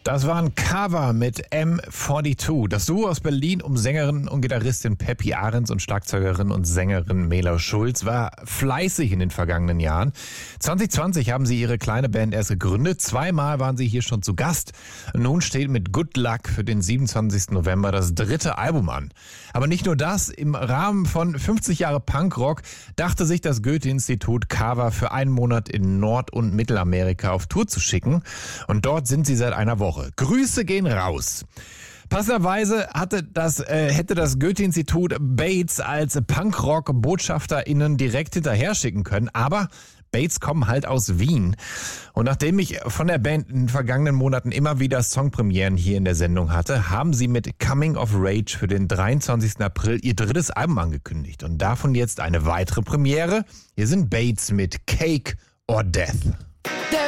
Das war ein Cover mit M42. Das Duo aus Berlin um Sängerin und Gitarristin Peppi Ahrens und Schlagzeugerin und Sängerin Mela Schulz war fleißig in den vergangenen Jahren. 2020 haben sie ihre kleine Band erst gegründet. 2-mal waren sie hier schon zu Gast. Nun steht mit Good Luck für den 27. November das 3. Album an. Aber nicht nur das. Im Rahmen von 50 Jahre Punkrock dachte sich das Goethe-Institut, Cover für einen Monat in Nord- und Mittelamerika auf Tour zu schicken. Und dort sind sie seit einer Woche. Grüße gehen raus. Passenderweise hätte das Goethe-Institut Bates als Punkrock-BotschafterInnen direkt hinterher schicken können, aber Bates kommen halt aus Wien. Und nachdem ich von der Band in den vergangenen Monaten immer wieder Songpremieren hier in der Sendung hatte, haben sie mit Coming of Rage für den 23. April ihr 3. Album angekündigt. Und davon jetzt eine weitere Premiere. Hier sind Bates mit Cake or Death.